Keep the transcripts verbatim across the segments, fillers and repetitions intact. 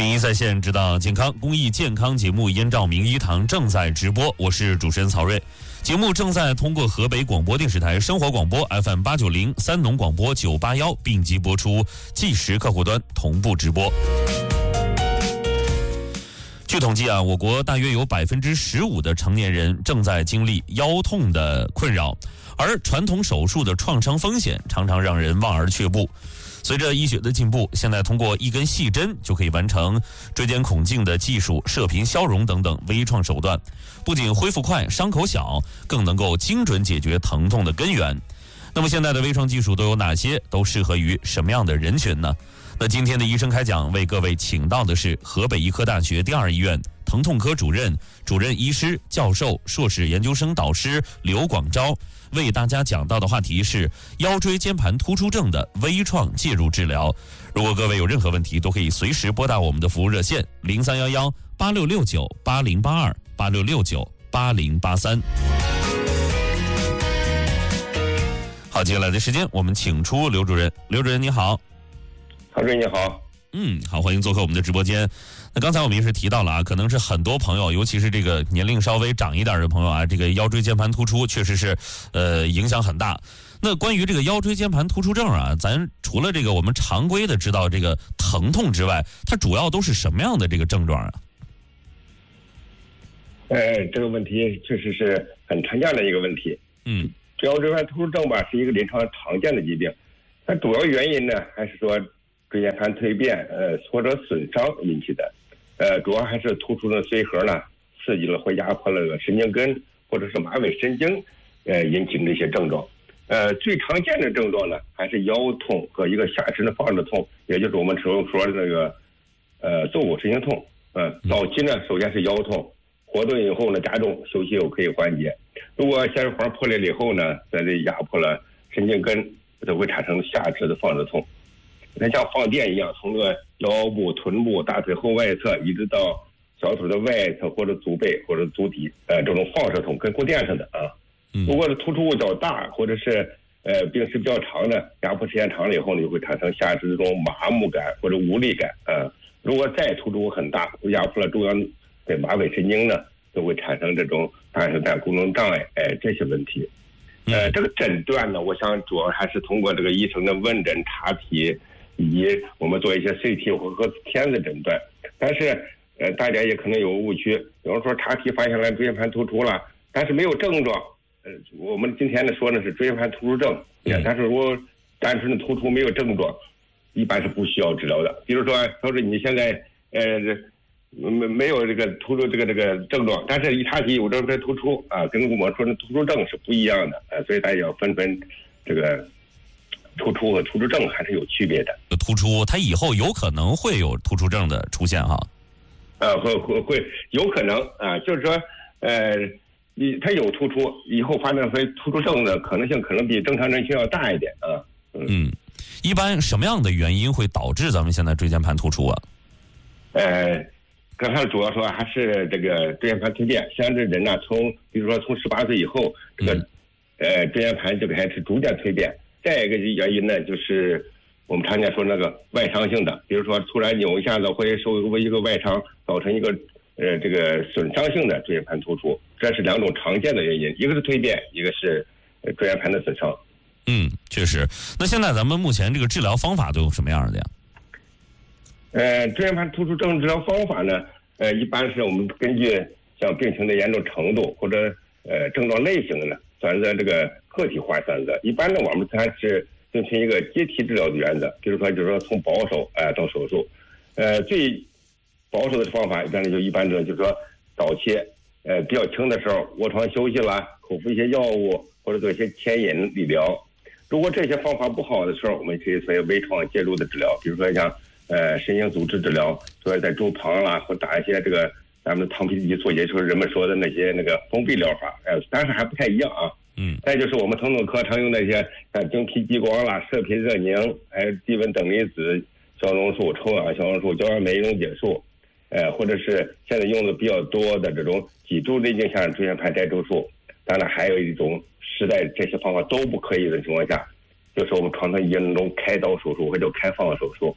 名医在线，知道健康公益健康节目《燕赵名医堂》正在直播，我是主持人曹睿。节目正在通过河北广播电视台生活广播 F M 八九零、三农广播九八幺并机播出，计时客户端同步直播。据统计啊，我国大约有百分之十五的成年人正在经历腰痛的困扰，而传统手术的创伤风险常常让人望而却步。随着医学的进步，现在通过一根细针就可以完成椎间孔镜的技术、射频消融等等微创手段，不仅恢复快、伤口小，更能够精准解决疼痛的根源。那么现在的微创技术都有哪些？都适合于什么样的人群呢？那今天的医生开讲为各位请到的是河北医科大学第二医院疼痛科主任、主任医师、教授、硕士研究生导师刘广昭。为大家讲到的话题是腰椎间盘突出症的微创介入治疗。如果各位有任何问题，都可以随时拨打我们的服务热线零三幺幺八六六九八零八二八六六九八零八三。好，接下来的时间我们请出刘主任。刘主任你好。 曹主任你好。 嗯，好，欢迎做客我们的直播间。那刚才我们也是提到了啊，可能是很多朋友，尤其是这个年龄稍微长一点的朋友啊，这个腰椎间盘突出确实是呃影响很大。那关于这个腰椎间盘突出症啊，咱除了这个我们常规的知道这个疼痛之外，它主要都是什么样的这个症状啊？ 呃，这个问题确实是很常见的一个问题。 嗯， 腰椎间盘突出症吧，是一个临床常见的疾病，它主要原因呢，还是说椎间盘蜕变呃或者损伤引起的。呃，主要还是突出的髓核呢，刺激了或压迫了这个神经根或者是马尾神经，呃，引起的这些症状。呃，最常见的症状呢，还是腰痛和一个下肢的放着痛，也就是我们常说的那个，呃，坐骨神经痛。嗯、呃，早期呢，首先是腰痛，活动以后呢加重，休息后可以缓解。如果线环破裂了以后呢，在这压迫了神经根，就会产生下肢的放着痛。它像放电一样，从这个腰部、臀部、大腿后外侧，一直到小腿的外侧或者足背或者足底，呃，这种放射痛跟过电似的啊。如果是突出物较大，或者是呃病史比较长的，压迫时间长了以后呢，就会产生下肢这种麻木感或者无力感啊。如果再突出物很大，压迫了中央的马尾神经呢，就会产生这种大血管功能障碍，哎，这些问题。呃，这个诊断呢，我想主要还是通过这个医生的问诊查体，以及我们做一些 C T 或核磁片的诊断。但是呃，大家也可能有误区，比方说查体发现了椎间盘突出了，但是没有症状。呃，我们今天呢说的是椎间盘突出症，但是如果单纯的突出没有症状，一般是不需要治疗的。比如说，说是你现在呃没没有这个突出这个这个症状，但是一查体有这个突出啊，跟我们说的突出症是不一样的，呃，所以大家要分分这个突出和突出症还是有区别的。 突出它以后有可能会有突出症的出现哈。 呃，会会会有可能啊，就是说呃。你它有突出，以后发展为突出症的可能性可能比正常人群要大一点啊。 嗯, 嗯，一般什么样的原因会导致咱们现在椎间盘突出啊？ 呃，刚才主要说还是这个椎间盘突变，像这人呢，从比如说从十八岁以后，这个、嗯、呃椎间盘就开始逐渐蜕变。再一个原因呢，就是我们常见说那个外伤性的，比如说突然扭一下子会受一个外伤，造成一个。呃，这个损伤性的椎间盘突出，这是两种常见的原因，一个是蜕变，一个是椎间盘的损伤。 嗯，确实。那现在咱们目前这个治疗方法都有什么样的呀？ 呃，椎间盘突出症治疗方法呢，呃，一般是我们根据像病情的严重程度或者呃症状类型呢，选择这个个体化选择。一般呢，我们还是遵循一个阶梯治疗的原则，比如说就是说从保守呃到手术，呃最。保守的方法一般就一般的就是说早期呃比较轻的时候卧床休息啦，口服一些药物或者做一些牵引理疗。如果这些方法不好的时候，我们可以做微创介入的治疗，比如说像呃神经组织治疗，所以在周旁啦，或打一些这个咱们的糖皮质激素，也就是人们说的那些那个封闭疗法，呃但是还不太一样啊。 嗯， 再就是我们疼痛科常用那些像经皮激光啦、射频热凝，还有低温等离子消融术、抽氧消融术、胶原酶溶解术。呃，或者是现在用的比较多的这种脊柱内镜下椎间盘摘除术，当然还有一种实在这些方法都不可以的情况下，就是我们传统医院那种开刀手术或者开放手术。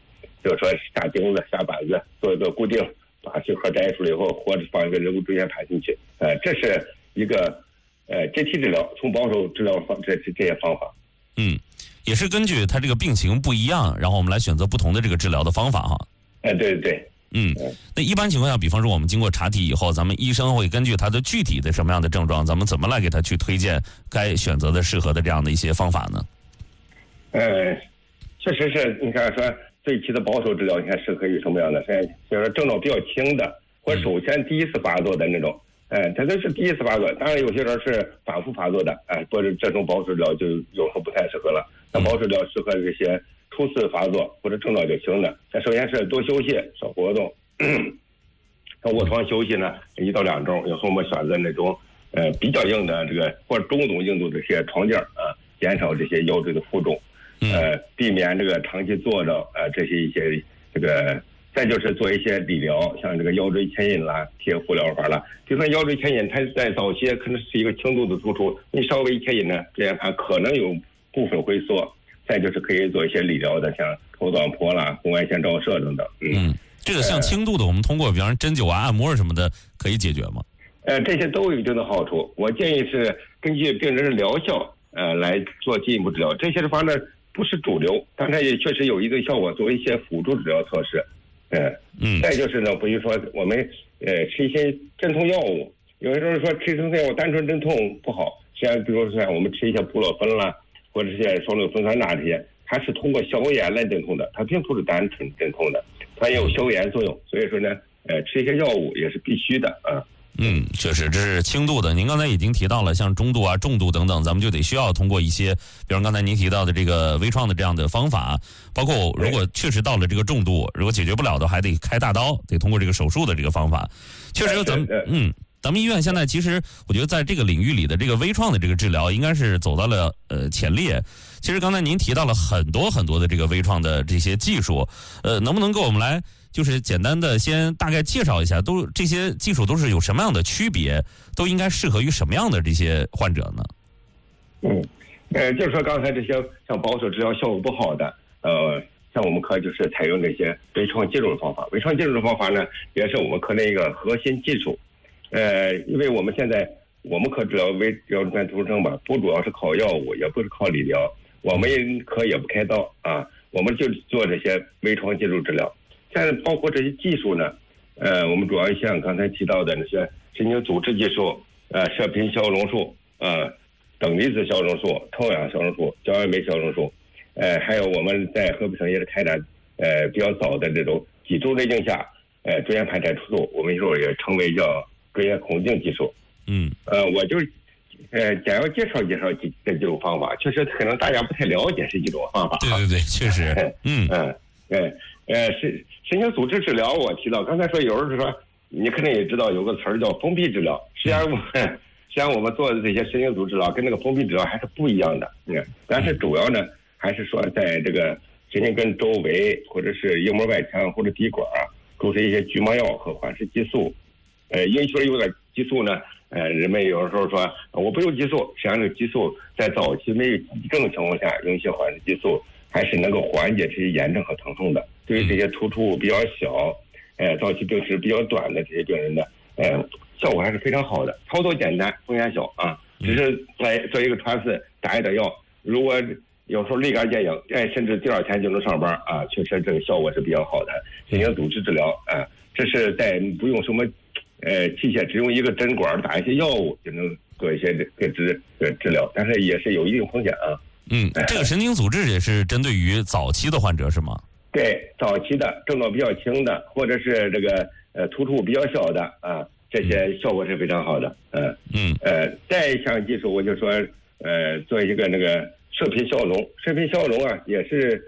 就是说下钉子、下板子，做一个固定，把髓核摘出来以后，或者放一个人工椎间盘进去。呃，这是一个呃阶梯治疗，从保守治疗方这这些方法。 嗯，也是根据他这个病情不一样，然后我们来选择不同的这个治疗的方法哈。 哎、呃，对对对。 嗯，那一般情况下，比方说我们经过查体以后，咱们医生会根据他的具体的什么样的症状，咱们怎么来给他去推荐该选择的适合的这样的一些方法呢？ 呃，确实是，你看说最期的保守治疗，你看适合于什么样的？是就是说症状比较轻的，或者首先第一次发作的那种，哎，他这是第一次发作，当然有些人是反复发作的，哎，或者这种保守治疗就有时候不太适合了。那保守治疗适合这些初次发作或者症状较轻的，那首先是多休息、少活动，卧床休息呢一到两周，有时候我们选择那种呃比较硬的这个或者中等硬度这些床垫啊，减少这些腰椎的负重，呃，避免这个长期坐着，呃，这些一些这个，再就是做一些理疗，像这个腰椎牵引啦、贴敷疗法啦。比如说腰椎牵引，它在早期可能是一个轻度的突出，你稍微一牵引呢，椎间盘可能有部分回缩。再就是可以做一些理疗的，像头短坡啦、红外线照射等等。 嗯，这个像轻度的，我们通过比方说针灸啊、按摩什么的，可以解决吗？ 呃，这些都有一定的好处。我建议是根据病人的疗效，呃，来做进一步治疗。这些的话呢，不是主流，但它也确实有一定效果，作为一些辅助治疗测试。呃、嗯。再就是呢，比如说我们呃吃一些镇痛药物，有的时候说吃镇痛药物单纯镇痛不好，像比如说我们吃一些布洛芬啦。或者是些双硫芬酸钠这些，它是通过消炎来镇痛的，它并不是单纯镇痛的，它也有消炎作用。所以说呢，呃，吃一些药物也是必须的啊。 嗯，确实这是轻度的。您刚才已经提到了，像中度啊、重度等等，咱们就得需要通过一些，比如刚才您提到的这个微创的这样的方法，包括如果确实到了这个重度，如果解决不了的，还得开大刀，得通过这个手术的这个方法。确实，咱们嗯。咱们医院现在其实，我觉得在这个领域里的这个微创的这个治疗，应该是走到了呃前列。其实刚才您提到了很多很多的这个微创的这些技术，呃，能不能给我们来就是简单的先大概介绍一下，都这些技术都是有什么样的区别，都应该适合于什么样的这些患者呢？ 嗯，呃，就是说刚才这些像保守治疗效果不好的，呃。像我们科就是采用这些微创技术的方法，微创技术的方法呢，也是我们科的一个核心技术。呃，因为我们现在我们科治疗微腰椎间盘突出症吧，不主要是靠药物，也不是靠理疗，我们科也不开刀啊，我们就做这些微创技术治疗。现在包括这些技术呢，呃，我们主要像刚才提到的那些神经组织技术，呃，射频消融术，呃，等离子消融术、透氧消融术、胶原酶消融术，呃，还有我们在河北省也是开展呃比较早的这种脊柱内镜下，呃，椎间盘摘除术，我们一会儿也称为叫椎间孔径技术。嗯，呃，我就呃简要介绍介绍这这几种方法，确实可能大家不太了解这几种方法。 对对对，确实。 嗯嗯呃呃神神经组织治疗，我提到刚才说有人说你可能也知道有个词儿叫封闭治疗，实际上我们实际上我们做的这些神经组织治疗跟那个封闭治疗还是不一样的。嗯，但是主要呢还是说在这个神经根周围或者是硬膜外腔或者滴管注射一些局麻药和缓释激素。呃，因为说有点激素呢，呃，人们有时候说我不用激素，实际上这个激素在早期没有急症的情况下，用一些缓释激素还是能够缓解这些炎症和疼痛的。对于这些突出物比较小，呃，早期病史比较短的这些病人呢，呃，效果还是非常好的，操作简单，风险小啊，只是在做一个穿刺，打一点药，如果有时候立竿见影，哎，甚至第二天就能上班啊，确实这个效果是比较好的。神经组织治疗啊，这是在不用什么。呃，器械只用一个针管打一些药物就能做一些这个治呃治疗，但是也是有一定风险啊。 嗯，这个神经组织也是针对于早期的患者是吗？ 对，早期的症状比较轻的，或者是这个呃突出比较小的啊，这些效果是非常好的。嗯嗯呃，再一项技术我就说呃做一个那个射频消融，射频消融啊也是。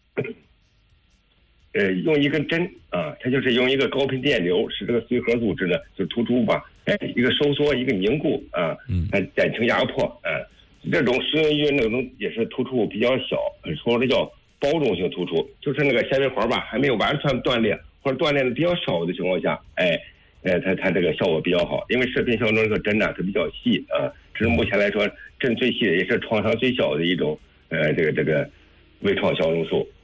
呃，用一根针啊，它就是用一个高频电流，使这个髓核组织呢就突出吧，哎，一个收缩，一个凝固啊，它减轻压迫啊。这种适用于那种也是突出比较小，说的叫包容性突出，就是那个纤维环吧还没有完全断裂或者断裂的比较少的情况下，哎，呃，它它这个效果比较好，因为射频消融这个针呢它比较细啊，这是目前来说针最细的也是创伤最小的一种呃这个这个微创消融术。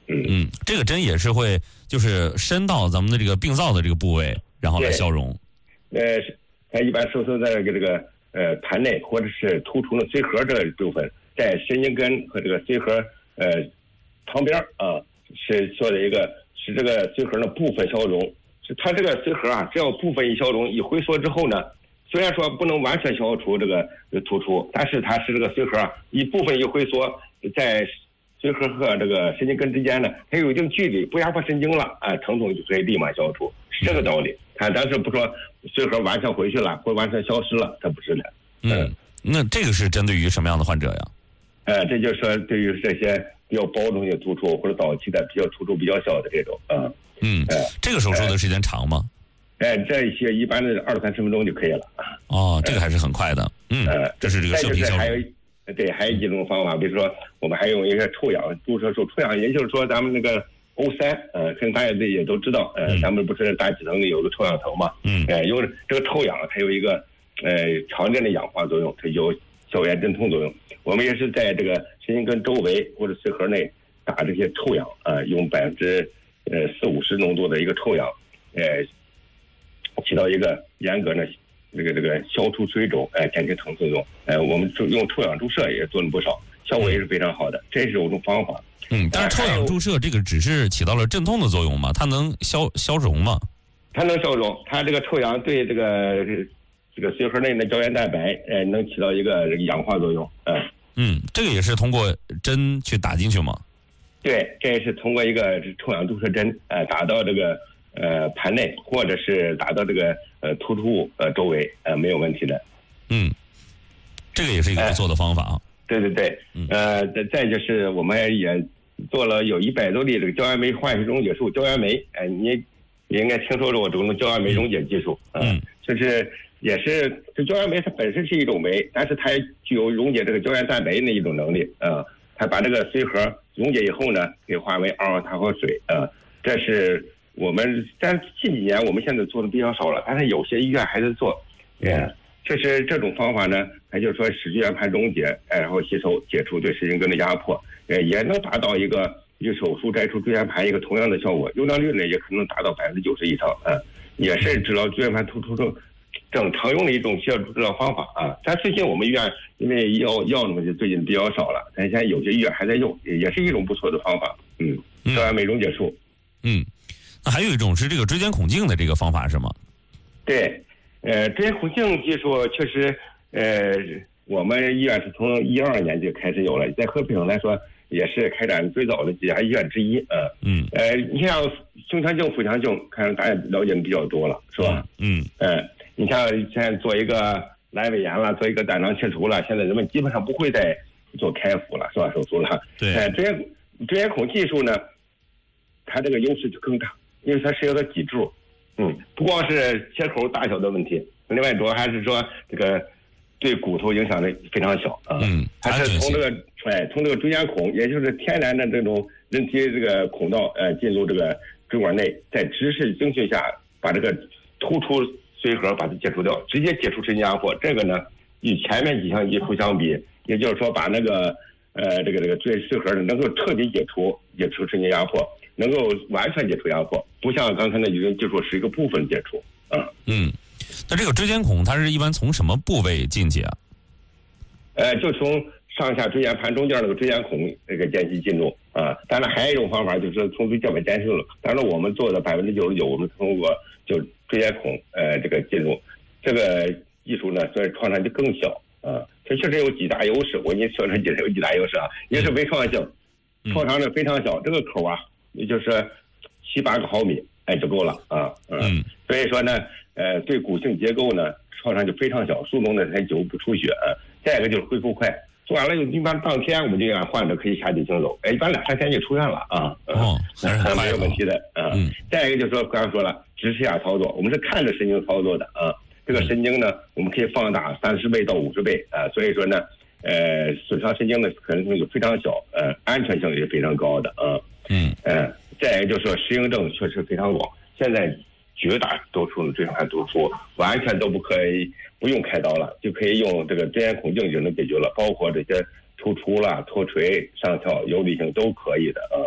嗯嗯，这个针也是会就是伸到咱们的这个病灶的这个部位，然后来消融。 呃，它一般收缩在这个这个呃盘内或者是突出的髓核这个部分，在神经根和这个髓核呃旁边啊，是做的一个使这个髓核的部分消融。是它这个髓核啊，只要部分一消融一回缩之后呢，虽然说不能完全消除这个突出，但是它是这个髓核啊一部分一回缩，在髓核和这个神经根之间呢，它有一定距离，不压迫神经了，啊、呃，疼痛就可以立马消除，是这个道理。它但是不说髓核完全回去了或完全消失了，它不是的。 嗯，嗯那这个是针对于什么样的患者呀？ 呃，这就是说对于这些比较包容性突出或者早期的比较突出比较小的这种啊。呃嗯，呃、这个手术的时间长吗？ 哎、呃，这些一般的二三十分钟就可以了。 哦，这个还是很快的。嗯，呃、这是这个射频消融。 对，还有几种方法，比如说我们还用一个臭氧注射术，臭氧也就是说咱们那个 O 三，呃，可能大家也都知道，呃，嗯、咱们不是大气层里有个臭氧层嘛， 嗯， 呃，用这个臭氧它有一个呃常见的氧化作用，它有消炎镇痛作用。我们也是在这个神经根周围或者髓核内打这些臭氧，呃，用百分之呃四五十浓度的一个臭氧，呃，起到一个严格的。这个这个消除水肿，哎、呃，减轻疼痛用，呃，我们用臭氧注射也做了不少，效果也是非常好的，这是一种方法。 嗯，但是臭氧注射这个只是起到了镇痛的作用嘛，它能消消融吗？ 它能消融，它这个臭氧对这个这个髓核内的胶原蛋白，呃，能起到一个这个氧化作用，嗯、呃。 嗯，这个也是通过针去打进去吗？ 对，这也是通过一个臭氧注射针，呃，打到这个。呃，盘内或者是打到这个呃突出物呃周围呃没有问题的。 嗯，这个也是一个不错的方法啊。 呃、对对对，嗯、呃，再再就是我们也做了有一百多例这个胶原酶化学溶解术，胶原酶，哎、呃，你也应该听说过这种胶原酶溶解技术，呃、嗯，就是也是这胶原酶它本身是一种酶，但是它具有溶解这个胶原蛋白的一种能力，呃，它把这个髓核溶解以后呢，给化为二氧化碳水，呃，这是。我们但近几年我们现在做的比较少了，但是有些医院还在做，嗯，就是这种方法呢，它就是说使椎间盘溶解，然后吸收解除对神经根的压迫，呃，也能达到一个一个手术摘除椎间盘一个同样的效果，优良率呢也可能达到百分之九十以上，嗯，也是治疗椎间盘突出症症常用的一种血治疗方法啊。但最近我们医院因为药药呢就最近比较少了，但现在有些医院还在用，也是一种不错的方法，嗯，胶原酶溶解术， 嗯。那还有一种是这个椎间孔镜的这个方法是吗？ 对，呃，椎间孔镜技术确实，呃，我们医院是从一二年就开始有了，在和平来说也是开展最早的几家医院之一，呃， 嗯， 呃，你像胸腔镜、腹腔镜，看来大家了解的比较多了，是吧？ 嗯， 呃，你像现在做一个阑尾炎了，做一个胆囊切除了，现在人们基本上不会再做开腹了，是吧？手术了， 对， 呃，椎间椎间孔技术呢，它这个优势就更大。因为它是一个脊柱，嗯，不光是切口大小的问题，另外主要还是说这个对骨头影响的非常小啊。 嗯， 它是从这个哎从这个椎间孔，也就是天然的这种人体这个孔道呃进入这个椎管内，在直视经训下把这个突出髓核把它解除掉，直接解除神经压迫。这个呢与前面几项技术相比，也就是说把那个呃这个这个椎髓核呢能够彻底解除解除神经压迫。能够完全解除压迫，不像刚才那几种技术是一个部分解除啊。 嗯，那这个椎间孔它是一般从什么部位进去啊？ 呃，就从上下椎间盘中间那个椎间孔那个间隙进入啊。当然还有一种方法就是从椎间盘间隙了。当然我们做的百分之九十九，我们通过就椎间孔呃这个进入，这个技术呢，所以创伤就更小啊。它确实有几大优势，我给你说说几有几大优势啊。一个是微创性，创伤呢非常小，这个口啊。也就是七八个毫米，哎就够了啊，嗯，所以说呢，呃，对骨性结构呢创伤就非常小，术中呢才久不出血。再一个就是恢复快，做完了一般当天我们就让患者可以下地行走，哎，一般两三天就出院了啊， 哦， 没有问题的啊。 嗯， 再一个就是说刚刚说了，直视下操作，我们是看着神经操作的啊，这个神经呢我们可以放大三十倍到五十倍啊，所以说呢，呃，损伤神经的可能性就非常小，呃，安全性也非常高的啊。 嗯呃，再一个就是说适应症确实非常广，现在绝大多数的椎间盘突出完全都不可以不用开刀了，就可以用这个椎间孔镜就能解决了，包括这些突出啦、脱垂、上翘、游离性都可以的啊。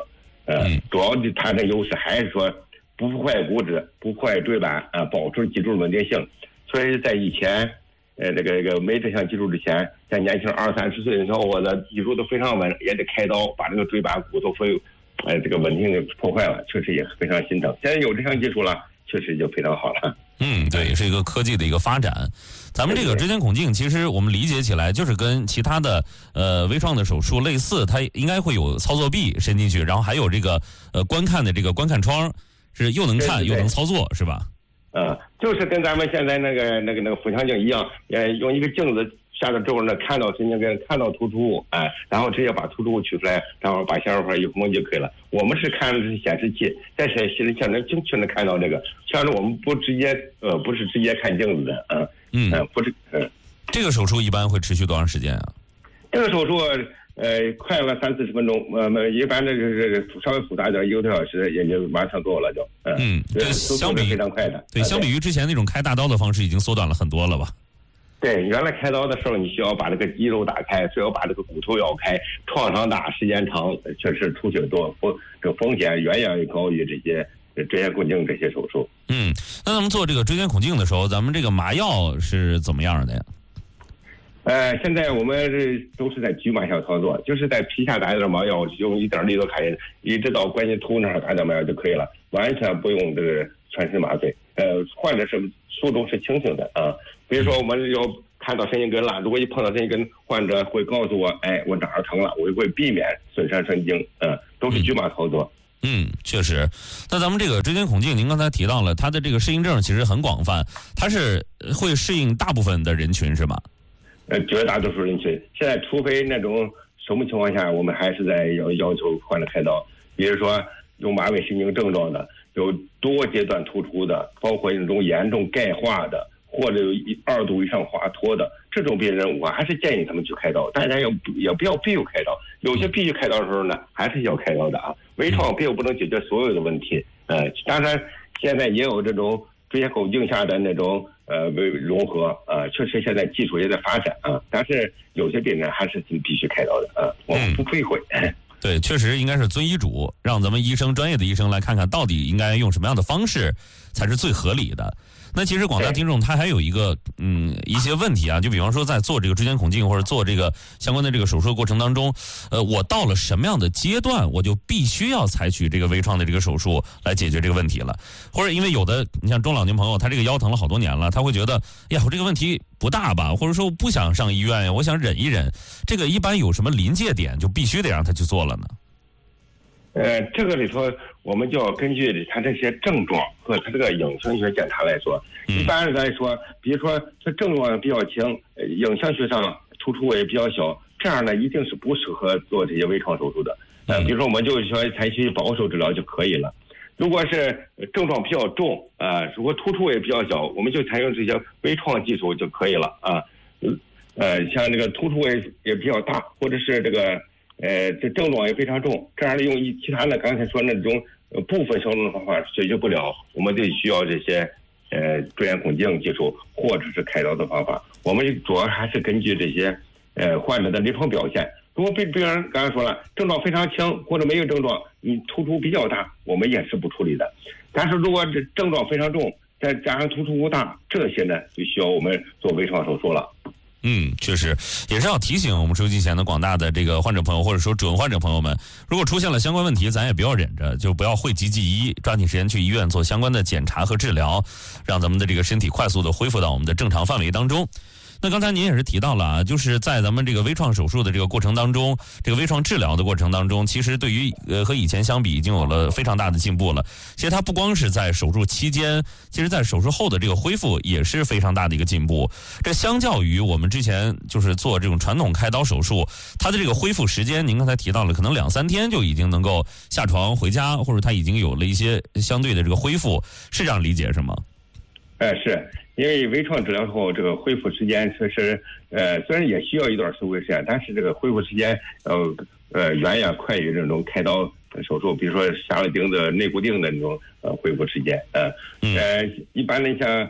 呃，主要的它的优势还是说不破坏骨质，不破坏椎板啊、呃，保持脊柱稳定性。所以在以前，呃，这个这个没这项技术之前，在年轻二三十岁的时候，我的脊柱都非常稳，也得开刀把这个椎板骨头非，呃，这个稳定的破坏了，确实也非常心疼。现在有这项技术了，确实就非常好了。 嗯，对，也是一个科技的一个发展。咱们这个椎间孔镜，其实我们理解起来就是跟其他的呃微创的手术类似，它应该会有操作臂伸进去，然后还有这个呃观看的这个观看窗，是又能看又能操作，是吧？ 嗯，就是跟咱们现在那个那个那个腹腔镜一样，呃，用一个镜子下到之后呢，看到神经根，看到突出物，哎，然后直接把突出物取出来，然后把显示块一封就可以了。我们是看的是显示器，在显示器能精确的看到这个，像是我们不直接呃不是直接看镜子的，嗯嗯、呃，不是嗯。 这个手术一般会持续多长时间啊？ 这个手术呃快了三四十分钟，呃一般的就是稍微复杂点，一个多小时也就完成做了就。嗯， 嗯对，相比非常快的。 对，相比于之前那种开大刀的方式，已经缩短了很多了吧？ 对，原来开刀的时候，你需要把这个肌肉打开，需要把这个骨头咬开，创伤大，时间长，确实出血多，风这个风险远远高于这些椎间孔镜这些手术。 嗯，那咱们做这个椎间孔镜的时候，咱们这个麻药是怎么样的呀？ 呃，现在我们这都是在局麻下操作，就是在皮下打一点麻药，用一点利多卡因，一直到关节突那儿打点麻药就可以了，完全不用这个全身麻醉。呃，患者是术中是清醒的啊。比如说我们要看到神经根了，如果一碰到神经根，患者会告诉我，哎，我哪儿疼了，我就会避免损伤神经。呃，都是局麻操作。 嗯，确实。那咱们这个椎间孔镜，您刚才提到了它的这个适应症其实很广泛，它是会适应大部分的人群是吗？ 呃，绝大多数人群，现在除非那种什么情况下，我们还是在要要求患者开刀，比如说有马尾神经症状的，有多阶段突出的，包括那种严重钙化的，或者有一二度以上滑脱的这种病人，我还是建议他们去开刀。大家要也不要必须开刀，有些必须开刀的时候呢，还是要开刀的啊。微创并不能解决所有的问题，呃，当然现在也有这种椎间孔镜下的那种呃融合啊、呃，确实现在技术也在发展啊，但是有些病人还是必须开刀的啊，我们不避讳。嗯对，确实应该是遵医嘱，让咱们医生专业的医生来看看到底应该用什么样的方式才是最合理的。那其实广大听众他还有一个嗯一些问题啊，就比方说在做这个椎间孔镜或者做这个相关的这个手术过程当中，呃，我到了什么样的阶段，我就必须要采取这个微创的这个手术来解决这个问题了。或者因为有的你像中老年朋友，他这个腰疼了好多年了，他会觉得呀，我这个问题不大吧，或者说我不想上医院呀，我想忍一忍。这个一般有什么临界点就必须得让他去做了呢？ 呃，这个里头我们就要根据他这些症状和他这个影像学检查来说。一般来说，比如说他症状比较轻，影像学上突出也比较小，这样呢一定是不适合做这些微创手术的。呃，比如说我们就说采取保守治疗就可以了。如果是症状比较重，呃，如果突出也比较小，我们就采用这些微创技术就可以了啊。呃，像这个突出也也比较大，或者是这个。呃，这症状也非常重，这样的用一其他的刚才说那种呃部分消肿的方法解决不了，我们就需要这些呃椎间孔镜技术或者是开刀的方法。我们主要还是根据这些呃患者的临床表现。如果病病人刚才说了症状非常轻或者没有症状，你突出比较大，我们也是不处理的。但是如果这症状非常重，再加上突出物大，这些呢就需要我们做微创手术了。 嗯，确实也是要提醒我们收机前的广大的这个患者朋友，或者说准患者朋友们，如果出现了相关问题，咱也不要忍着，就不要讳疾忌医，抓紧时间去医院做相关的检查和治疗，让咱们的这个身体快速的恢复到我们的正常范围当中。那刚才您也是提到了啊，就是在咱们这个微创手术的这个过程当中，这个微创治疗的过程当中，其实对于呃和以前相比已经有了非常大的进步了。其实它不光是在手术期间，其实在手术后的这个恢复也是非常大的一个进步。这相较于我们之前就是做这种传统开刀手术，它的这个恢复时间，您刚才提到了，可能两三天就已经能够下床回家，或者它已经有了一些相对的这个恢复，是这样理解是吗？ 呃，是因为微创治疗后，这个恢复时间确实，呃，虽然也需要一段恢复时间，但是这个恢复时间，呃呃，远远快于这种开刀手术，比如说下了钉子、内固定的那种呃恢复时间，呃呃，一般的像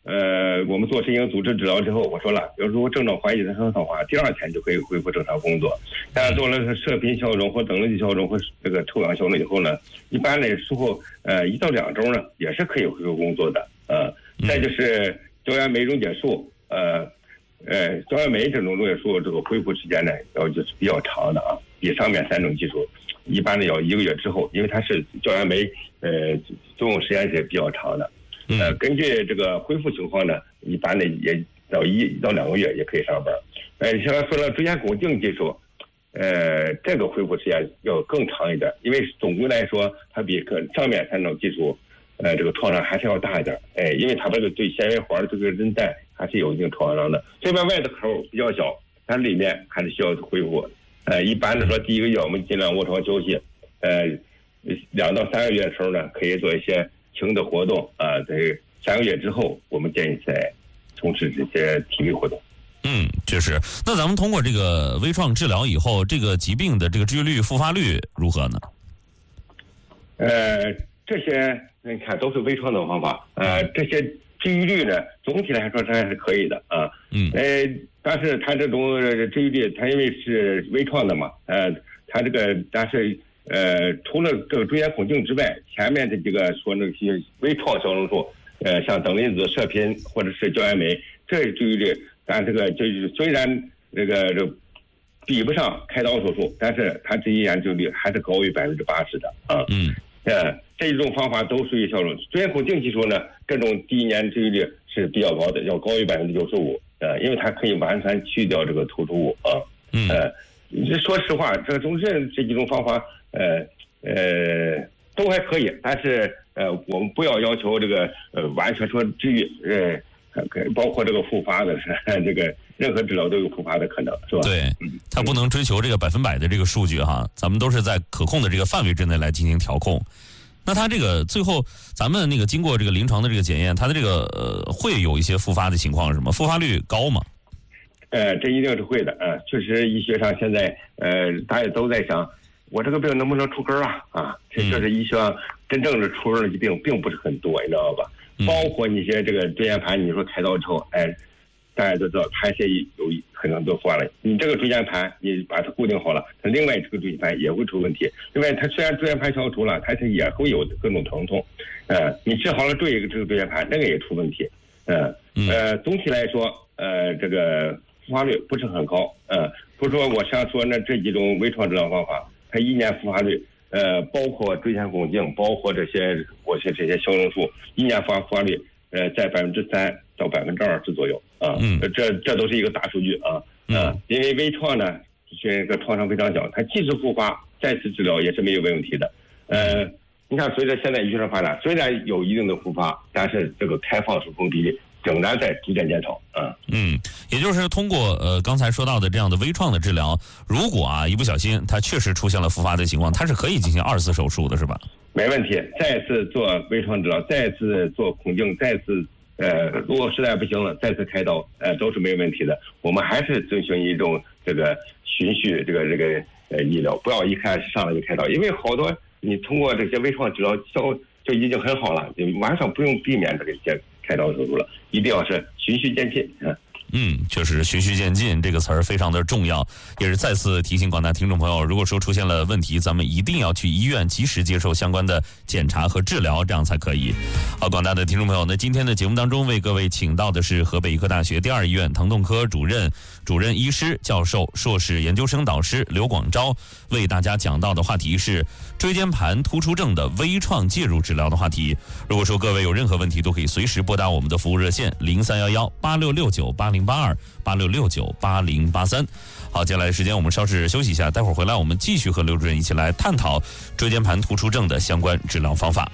呃，我们做神经组织治疗之后，我说了，如果症状缓解的很好的话，第二天就可以恢复正常工作。但是做了射频消融或等离消融或这个臭氧消融以后呢，一般的时候，呃，一到两周呢，也是可以恢复工作的。呃，再就是胶原酶溶解术，呃，呃，胶原酶这种溶解术，这个恢复时间呢，要就是比较长的啊，比上面三种技术，一般的要一个月之后，因为它是胶原酶，呃，作用时间是比较长的。呃，根据这个恢复情况呢，一般的也到一到两个月也可以上班。呃，像说了椎间孔镜技术，呃，这个恢复时间要更长一点，因为总归来说，它比可上面三种技术，呃，这个创伤还是要大一点。哎，因为它这个对纤维环这个韧带还是有一定创伤的。这边外的口比较小，但里面还是需要恢复。呃，一般的说，第一个月我们尽量卧床休息，呃，两到三个月的时候呢，可以做一些轻的活动啊，在三个月之后，我们建议再从事这些体力活动。 嗯，确实。那咱们通过这个微创治疗以后，这个疾病的这个治愈率、复发率如何呢？ 呃，这些你看都是微创的方法，呃，这些治愈率呢，总体来说这还是可以的啊。嗯。呃，但是它这种治愈率，它因为是微创的嘛，呃，它这个但是。呃，除了这个椎间孔镜之外，前面这几个说那些微创消融术，呃，像等离子、射频或者是胶原酶，这治愈率，但这个就是虽然这个这比不上开刀手术，但是它这一研治愈率还是高于百分之八十的啊。嗯，呃，这一种方法都属于消融。椎间孔镜技术呢，这种第一年治愈率是比较高的，要高于百分之九十五，呃，因为它可以完全去掉这个突出物啊。嗯，呃，说实话，这种这这几种方法。呃呃，都还可以，但是呃，我们不要要求这个呃完全说治愈，呃，包括这个复发的，这个任何治疗都有复发的可能，是吧？ 对，他不能追求这个百分百的这个数据哈，咱们都是在可控的这个范围之内来进行调控。那他这个最后，咱们那个经过这个临床的这个检验，他的这个呃会有一些复发的情况是吗？复发率高吗？ 呃，这一定是会的，呃，确实医学上现在呃大家都在想。我这个病能不能除根啊？啊，这这是医学上真正的出根的疾病并不是很多，你知道吧？包括一些这个椎间盘，你说开刀之后，哎，大家都知道它是有很多复发了。你这个椎间盘，你把它固定好了，它另外这个椎间盘也会出问题。另外，它虽然椎间盘消除了，它是也会有各种疼痛。呃，你治好了这个这个椎间盘，那个也出问题。呃呃，总体来说，呃，这个复发率不是很高。呃，不是说我上说那这几种微创治疗方法。它一年复发率，呃，包括椎间孔镜，包括这些我些这些消融术，一年复发复发率，呃，在百分之三到百分之二十左右啊。嗯，这这都是一个大数据啊。嗯，因为微创呢，这个创伤非常小，它即使复发，再次治疗也是没有问题的。呃，你看，随着现在医学发展，虽然有一定的复发，但是这个开放手术比例仍然在逐渐减少啊。 嗯，也就是通过呃刚才说到的这样的微创的治疗，如果啊一不小心它确实出现了复发的情况，它是可以进行二次手术的，是吧？ 没问题，再次做微创治疗，再次做孔镜，再次呃，如果实在不行了，再次开刀，呃，都是没问题的。我们还是遵循一种这个循序这个这个呃医疗，不要一开始上来就开刀，因为好多你通过这些微创治疗效就已经很好了，你马上不用避免这个一些开刀手术了，一定要是循序渐进啊。 嗯，确实循序渐进这个词儿非常的重要，也是再次提醒广大听众朋友，如果说出现了问题，咱们一定要去医院及时接受相关的检查和治疗，这样才可以。好，广大的听众朋友，那今天的节目当中为各位请到的是河北医科大学第二医院疼痛科主任、主任医师、教授、硕士研究生导师刘广昭，为大家讲到的话题是椎间盘突出症的微创介入治疗的话题。如果说各位有任何问题，都可以随时拨打我们的服务热线零三幺幺八六六九八零八二八六六九八零八三。好，接下来的时间我们稍事休息一下，待会儿回来我们继续和刘主任一起来探讨椎间盘突出症的相关治疗方法。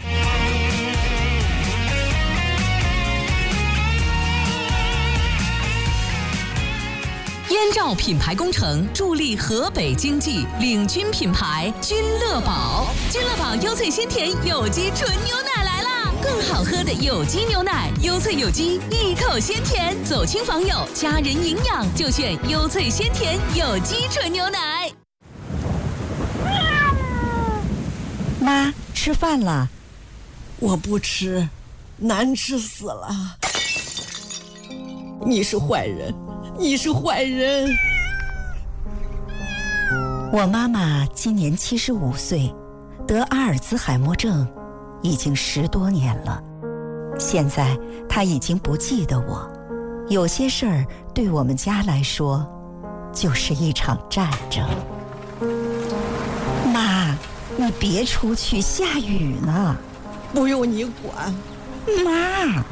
燕赵品牌工程助力河北经济，领军品牌君乐宝。君乐宝优萃鲜甜有机纯牛奶来啦！更好喝的有机牛奶，优萃有机，一口鲜甜，走亲访友，家人营养就选优萃鲜甜有机纯牛奶。 妈，吃饭了。 我不吃，难吃死了。 你是坏人，你是坏人。 我妈妈今年七十五岁，得阿尔兹海默症已经十多年了。现在她已经不记得我，有些事儿对我们家来说就是一场战争。妈，你别出去，下雨呢。 不用你管。 妈，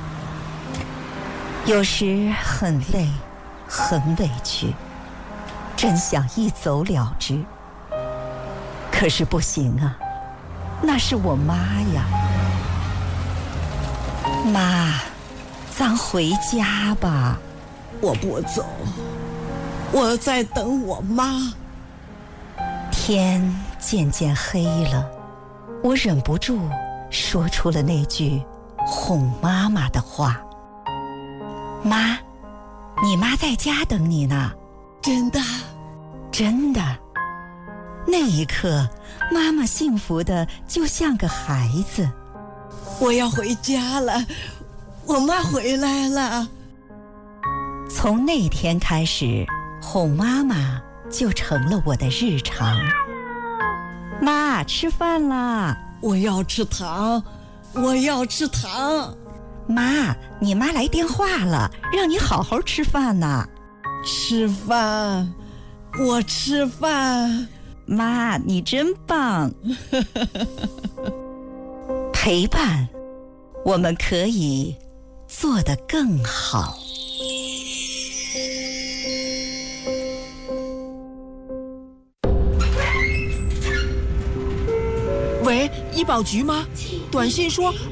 有时很累，很委屈，真想一走了之。可是不行啊，那是我妈呀。妈，咱回家吧。 我不走，我在等我妈。 天渐渐黑了，我忍不住说出了那句哄妈妈的话。妈，你妈在家等你呢。 真的？ 真的。那一刻，妈妈幸福的就像个孩子。 我要回家了，我妈回来了。 从那天开始，哄妈妈就成了我的日常。妈，吃饭啦！ 我要吃糖，我要吃糖。 妈，你妈来电话了，让你好好吃饭呢。 吃饭，我吃饭。 妈，你真棒。陪伴，我们可以做得更好。 喂，医保局吗？短信说